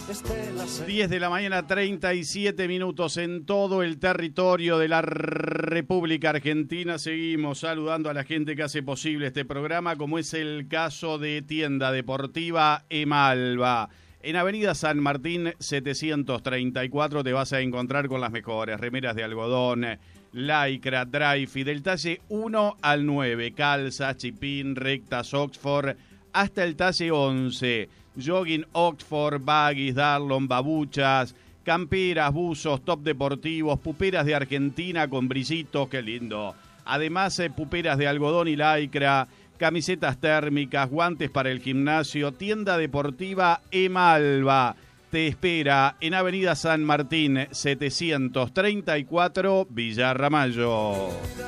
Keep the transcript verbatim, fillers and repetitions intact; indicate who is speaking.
Speaker 1: diez de la mañana, treinta y siete minutos en todo el territorio de la República Argentina. Seguimos saludando a la gente que hace posible este programa, como es el caso de Tienda Deportiva Emalva. En Avenida San Martín setecientos treinta y cuatro te vas a encontrar con las mejores remeras de algodón, lycra, dry-fit, del talle uno al nueve, calzas, chipín, rectas, Oxford, hasta el talle once. Jogging Oxford, baggies, Darlon, babuchas, camperas, buzos, top deportivos, puperas de Argentina con brillitos, qué lindo. Además, eh, puperas de algodón y lycra, camisetas térmicas, guantes para el gimnasio. Tienda Deportiva Emalva te espera en Avenida San Martín setecientos treinta y cuatro, Villa Ramallo.